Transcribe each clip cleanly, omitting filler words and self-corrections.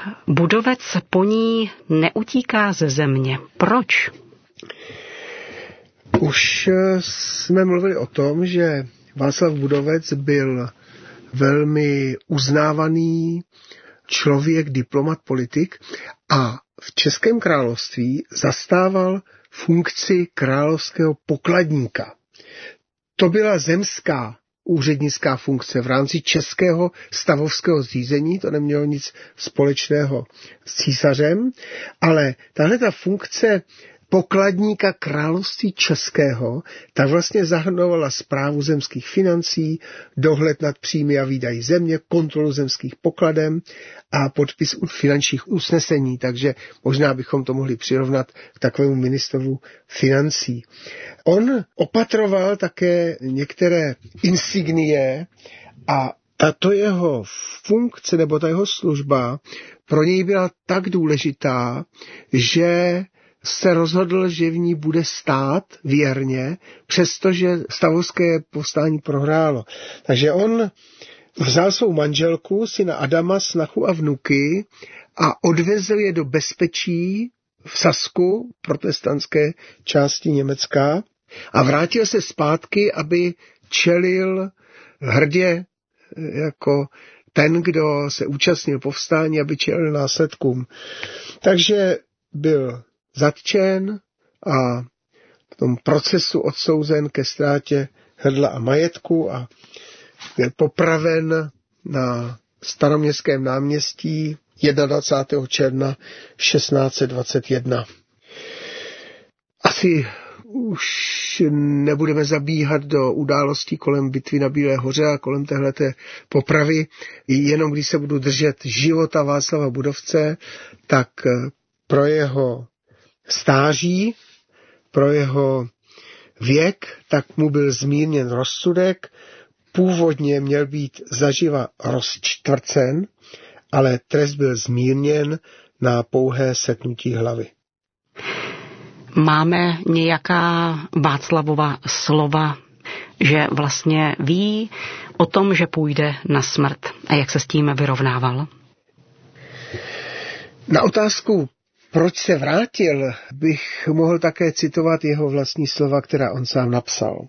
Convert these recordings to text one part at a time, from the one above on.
Budovec po ní neutíká ze země. Proč? Už jsme mluvili o tom, že Václav Budovec byl velmi uznávaný člověk, diplomat, politik a v Českém království zastával funkci královského pokladníka. To byla zemská úřednická funkce v rámci českého stavovského zřízení, to nemělo nic společného s císařem, ale tahle ta funkce pokladníka království českého, tak vlastně zahrnovala správu zemských financí, dohled nad příjmy a výdaji země, kontrolu zemských pokladen a podpis finančních usnesení, takže možná bychom to mohli přirovnat k takovému ministrovu financí. On opatroval také některé insignie a tato jeho funkce nebo ta jeho služba pro něj byla tak důležitá, že se rozhodl, že v ní bude stát věrně, přestože stavovské povstání prohrálo. Takže on vzal svou manželku, syna Adama, snachu a vnuky a odvezl je do bezpečí v Sasku, protestantské části Německa, a vrátil se zpátky, aby čelil hrdě jako ten, kdo se účastnil povstání, aby čelil následkům. Takže byl zatčen a v tom procesu odsouzen ke ztrátě hrdla a majetku a byl popraven na Staroměstském náměstí 21. června 1621. Asi už nebudeme zabíhat do událostí kolem bitvy na Bílé hoře a kolem téhleté popravy. Jenom když se budu držet života Václava Budovce, tak pro jeho stáří, pro jeho věk, tak mu byl zmírněn rozsudek. Původně měl být zaživa rozčtvrcen, ale trest byl zmírněn na pouhé setnutí hlavy. Máme nějaká Václavova slova, že vlastně ví o tom, že půjde na smrt a jak se s tím vyrovnával? Na otázku, proč se vrátil, bych mohl také citovat jeho vlastní slova, která on sám napsal.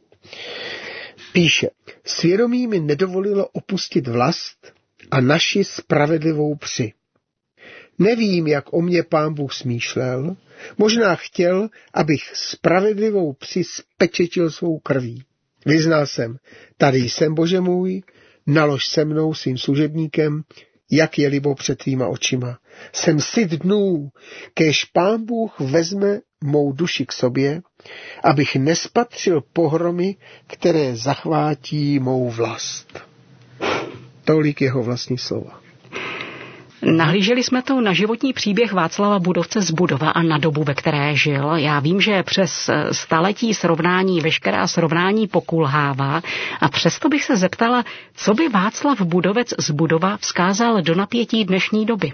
Píše: svědomí mi nedovolilo opustit vlast a naši spravedlivou při. Nevím, jak o mě Pán Bůh smýšlel, možná chtěl, abych spravedlivou při spečetil svou krví. Vyznal jsem, tady jsem, Bože můj, nalož se mnou svým služebníkem, jak je libo před tvýma očima. Jsem syt dnů, kéž Pán Bůh vezme mou duši k sobě, abych nespatřil pohromy, které zachvátí mou vlast. Tolik jeho vlastní slova. Nahlíželi jsme tu na životní příběh Václava Budovce z Budova a na dobu, ve které žil. Já vím, že přes staletí srovnání, veškerá srovnání pokulhává, a přesto bych se zeptala, co by Václav Budovec z Budova vzkázal do napětí dnešní doby?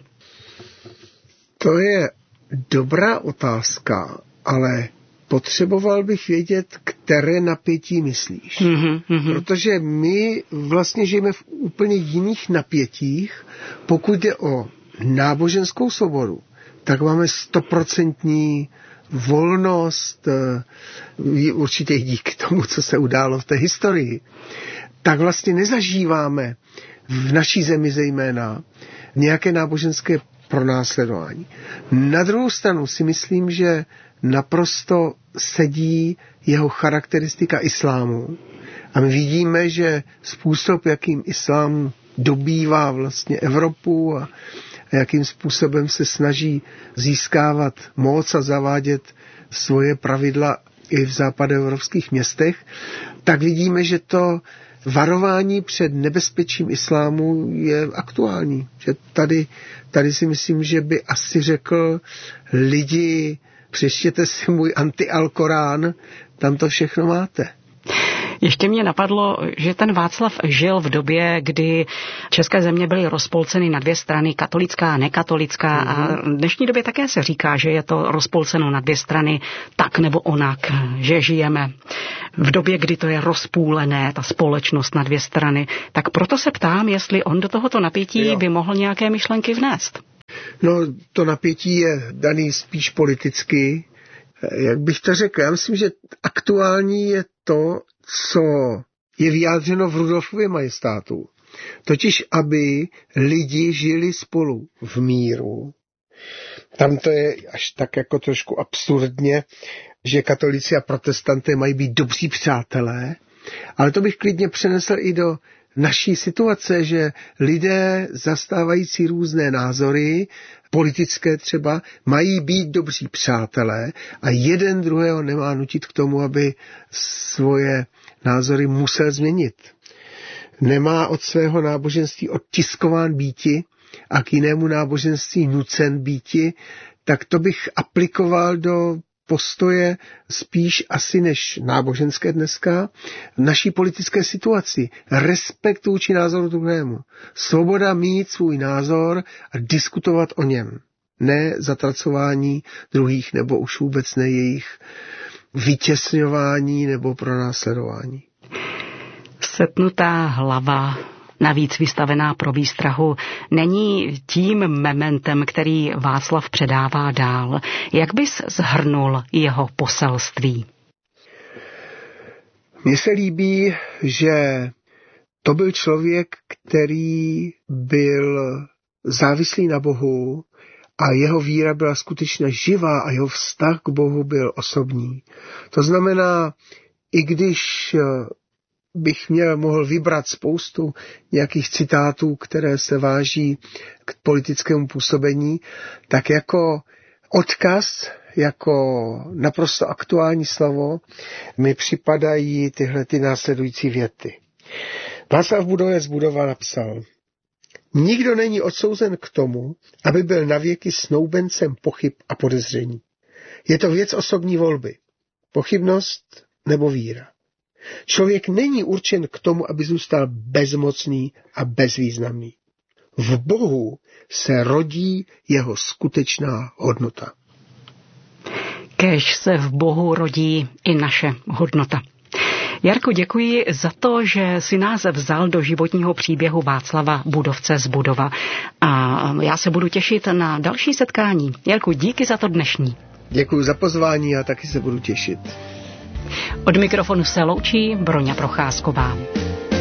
To je dobrá otázka, ale potřeboval bych vědět, které napětí myslíš. Protože my vlastně žijeme v úplně jiných napětích. Pokud jde o náboženskou svobodu, tak máme 100% volnost, určitě i díky tomu, co se událo v té historii. Tak vlastně nezažíváme v naší zemi zejména nějaké náboženské pronásledování. Na druhou stranu si myslím, že naprosto sedí jeho charakteristika islámu. A my vidíme, že způsob, jakým islám dobývá vlastně Evropu a jakým způsobem se snaží získávat moc a zavádět svoje pravidla i v západoevropských městech, tak vidíme, že to varování před nebezpečím islámu je aktuální. Že tady si myslím, že by asi řekl lidi, přečtěte si můj anti-Alkorán, tam to všechno máte. Ještě mě napadlo, že ten Václav žil v době, kdy české země byly rozpolceny na dvě strany, katolická a nekatolická. A v dnešní době také se říká, že je to rozpolceno na dvě strany tak nebo onak, že žijeme v době, kdy to je rozpůlené, ta společnost na dvě strany. Tak proto se ptám, jestli on do tohoto napětí by mohl nějaké myšlenky vnést. No, to napětí je daný spíš politicky. Jak bych to řekl? Já myslím, že aktuální je to, co je vyjádřeno v Rudolfově majestátu. Totiž, aby lidi žili spolu v míru. Tam to je až tak jako trošku absurdně, že katolíci a protestanté mají být dobří přátelé, ale to bych klidně přenesl i do naší situace, že lidé zastávající různé názory, politické třeba, mají být dobří přátelé a jeden druhého nemá nutit k tomu, aby svoje názory musel změnit. Nemá od svého náboženství odtiskován býti a k jinému náboženství nucen býti, tak to bych aplikoval do postoje spíš asi než náboženské dneska naší politické situaci. Respekt vůči názoru druhému. Svoboda mít svůj názor a diskutovat o něm. Ne zatracování druhých nebo už vůbec ne jejich vytěsňování nebo pronásledování. Setnutá hlava, navíc vystavená pro výstrahu, není tím mementem, který Václav předává dál. Jak bys shrnul jeho poselství? Mně se líbí, že to byl člověk, který byl závislý na Bohu a jeho víra byla skutečně živá a jeho vztah k Bohu byl osobní. To znamená, i když bych mohl vybrat spoustu nějakých citátů, které se váží k politickému působení, tak jako odkaz, jako naprosto aktuální slovo mi připadají tyhle ty následující věty. Václav Budova napsal: Nikdo není odsouzen k tomu, aby byl navěky snoubencem pochyb a podezření. Je to věc osobní volby. Pochybnost nebo víra. Člověk není určen k tomu, aby zůstal bezmocný a bezvýznamný. V Bohu se rodí jeho skutečná hodnota. Kéž se v Bohu rodí i naše hodnota. Jarku, děkuji za to, že si nás vzal do životního příběhu Václava Budovce z Budova. A já se budu těšit na další setkání. Jarku, díky za to dnešní. Děkuji za pozvání a taky se budu těšit. Od mikrofonu se loučí Broňa Procházková.